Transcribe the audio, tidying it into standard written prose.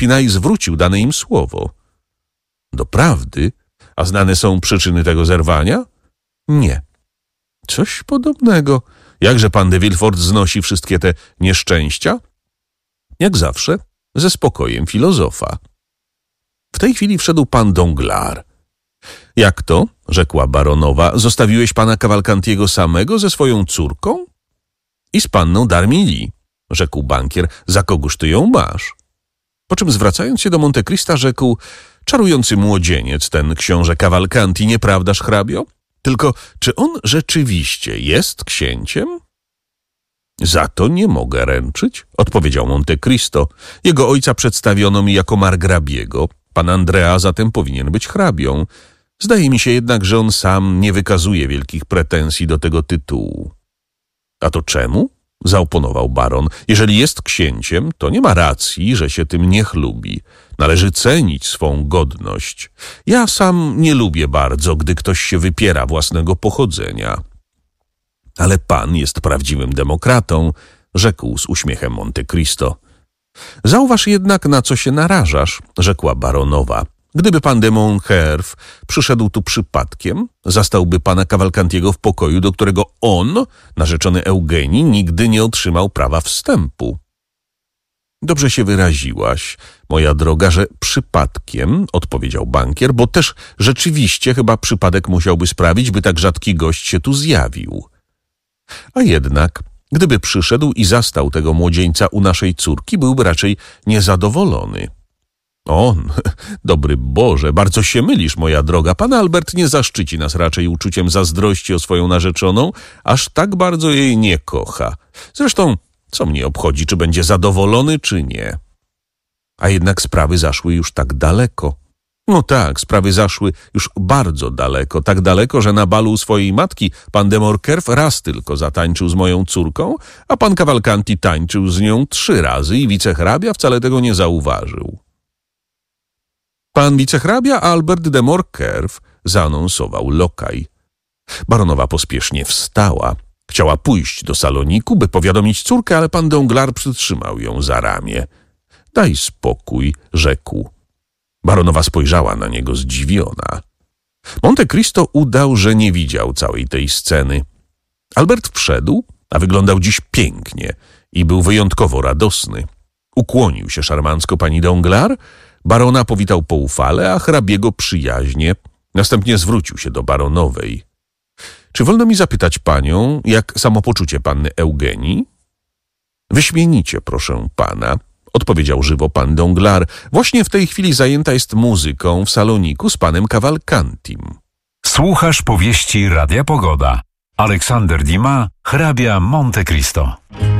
Pinay zwrócił dane im słowo. Doprawdy? A znane są przyczyny tego zerwania? Nie. Coś podobnego. Jakże pan de Villefort znosi wszystkie te nieszczęścia? Jak zawsze, ze spokojem filozofa. W tej chwili wszedł pan Danglars. Jak to? Rzekła baronowa. Zostawiłeś pana Cavalcantiego samego ze swoją córką? I z panną d'Armilly, rzekł bankier. Za kogóż ty ją masz? Po czym zwracając się do Monte Crista rzekł: czarujący młodzieniec ten książę Cavalcanti, nieprawdaż, hrabio? Tylko czy on rzeczywiście jest księciem? Za to nie mogę ręczyć, odpowiedział Monte Cristo. Jego ojca przedstawiono mi jako margrabiego. Pan Andrea zatem powinien być hrabią. Zdaje mi się jednak, że on sam nie wykazuje wielkich pretensji do tego tytułu. A to czemu? Zaoponował baron. Jeżeli jest księciem, to nie ma racji, że się tym nie chlubi. Należy cenić swą godność. Ja sam nie lubię bardzo, gdy ktoś się wypiera własnego pochodzenia. Ale pan jest prawdziwym demokratą, rzekł z uśmiechem Monte Cristo. Zauważ jednak, na co się narażasz, rzekła baronowa. Gdyby pan de Monherve przyszedł tu przypadkiem, zastałby pana Cavalcantiego w pokoju, do którego on, narzeczony Eugenii, nigdy nie otrzymał prawa wstępu. Dobrze się wyraziłaś, moja droga, że przypadkiem, odpowiedział bankier, bo też rzeczywiście chyba przypadek musiałby sprawić, by tak rzadki gość się tu zjawił. A jednak, gdyby przyszedł i zastał tego młodzieńca u naszej córki, byłby raczej niezadowolony. On, dobry Boże, bardzo się mylisz, moja droga. Pan Albert nie zaszczyci nas raczej uczuciem zazdrości o swoją narzeczoną, aż tak bardzo jej nie kocha. Zresztą, co mnie obchodzi, czy będzie zadowolony, czy nie? A jednak sprawy zaszły już tak daleko. No tak, sprawy zaszły już bardzo daleko, tak daleko, że na balu swojej matki pan de Morcerf raz tylko zatańczył z moją córką, a pan Cavalcanti tańczył z nią 3 razy i wicehrabia wcale tego nie zauważył. Pan wicehrabia Albert de Morcerf, zaanonsował lokaj. Baronowa pospiesznie wstała. Chciała pójść do saloniku, by powiadomić córkę, ale pan Danglars przytrzymał ją za ramię. Daj spokój, rzekł. Baronowa spojrzała na niego zdziwiona. Monte Cristo udał, że nie widział całej tej sceny. Albert wszedł, a wyglądał dziś pięknie i był wyjątkowo radosny. Ukłonił się szarmancko pani Danglars, barona powitał poufale, a hrabiego przyjaźnie. Następnie zwrócił się do baronowej. Czy wolno mi zapytać panią, jak samopoczucie panny Eugenii? Wyśmienicie, proszę pana, odpowiedział żywo pan Danglars. Właśnie w tej chwili zajęta jest muzyką w saloniku z panem Cavalcantim. Słuchasz powieści Radia Pogoda. Aleksander Dumas, hrabia Monte Cristo.